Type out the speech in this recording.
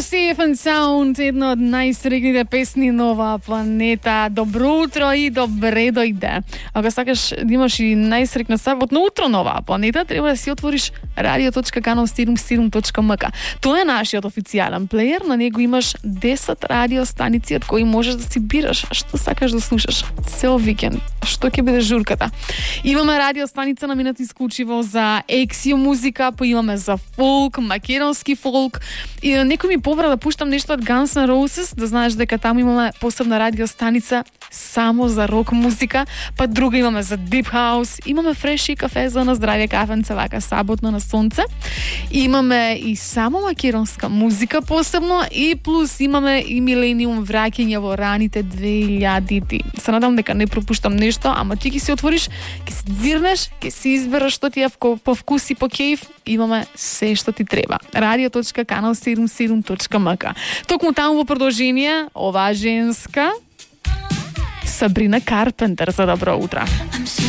Safe and Sound, jedna od najsrećnijih pesmi Nova planeta. Dobro utro i dobre dojde. Ako sakaš da imaš i najsrećno sabotno utro Nova planeta, treba da si otvoriš radio.canal77.mk. To je нашиот официјален плеер, на него имаш 10 радиостаници од кои можеш да си бираш што сакаш да слушаш цел викенд. Што ќе биде журката? Имаме радиостаница намената исклучиво за ексио музика, па имаме за фолк, македонски фолк. И некој ми побра да пуштам нешто од Guns N' Roses, да знаеш дека таму имаме посебна радиостаница само за рок музика, па друга имаме за Deep House, имаме Фреши кафе за на здравје кафенце, вака саботно на сонце. Имаме и само македонска музика посебно и плюс имаме и милениум враќање во раните 2000-ти. Се надам дека не пропуштам нешто, ама ти ќе се отвориш, ќе се дзирнеш, ќе се избереш што ти е по вкус и по кејф, имаме се што ти треба. radio.canal77.mk. Токму таму во продолжение, оваа женска Сабрина Карпентер за добро утро.